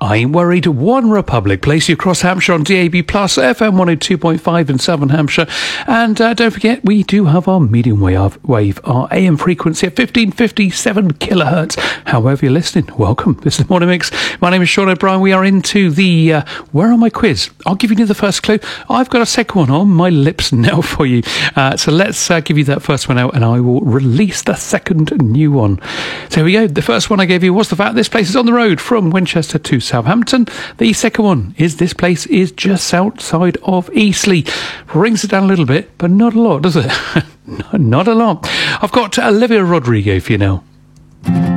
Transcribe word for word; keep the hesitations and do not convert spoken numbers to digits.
I Ain't Worried, One Republic, place you across Hampshire on D A B plus, F M one oh two point five in Southern Hampshire. And uh, don't forget, we do have our medium wave, wave, our A M frequency at fifteen fifty-seven kilohertz. However you're listening, welcome. This is Morning Mix. My name is Sean O'Brien. We are into the uh, Where Are My Quiz? I'll give you the first clue. I've got a second one on my lips now for you. Uh, so let's uh, give you that first one out and I will release the second new one. So here we go. The first one I gave you was the fact this place is on the road from Winchester to Southampton. The second one is this place is just outside of Eastleigh. Brings it down a little bit, but not a lot, does it? Not a lot. I've got Olivia Rodrigo for you now.